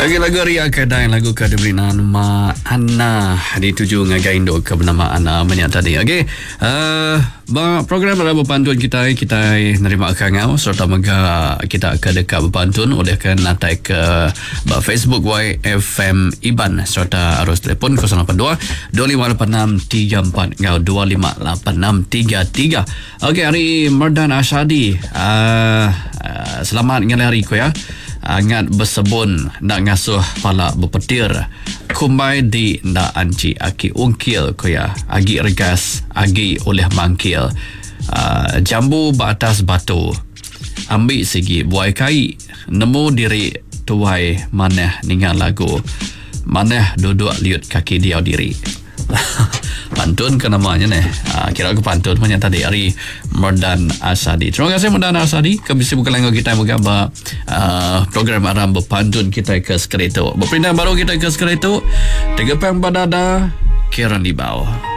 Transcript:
Lagi lagu Ria Kedai, lagu kada beri nama Ana dituju ngagai induk ke bernama Ana banyak tadi. Okey, program pada berpantun kita nerima kangau serta mega kita ke dekat berpantun oleh ke natai ke Facebook YFM Iban serta arus telefon 082 2586 34 ngau 258633. Okey, hari Merdan Asyadi, selamat ngali hari ko ya. Angat bersebun nak ngasuh pala berpetir kumbai di nak anci aki ungkil koya agi regas agi oleh mangkil jambu batas batu ambil segi buai kai nemu diri tuai maneh ningan lagu maneh duduk liut kaki dia diri. Pantun ke namanya ni. Kira aku pantun punya tadi hari Merdan Asyadi. Terima kasih Merdan Asyadi. Kebisi bukan langkah kita bergambar program aram berpantun kita ke Skeleto. Berpindah baru kita ke Skeleto. Tegepang badada Kiran di bawah.